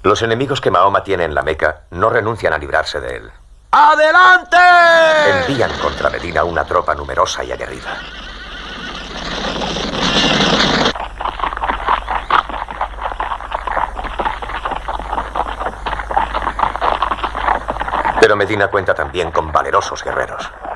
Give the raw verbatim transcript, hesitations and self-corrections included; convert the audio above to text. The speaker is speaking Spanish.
Los enemigos que Mahoma tiene en la Meca no renuncian a librarse de él. ¡Adelante! Envían contra Medina una tropa numerosa y aguerrida. Pero Medina cuenta también con valerosos guerreros.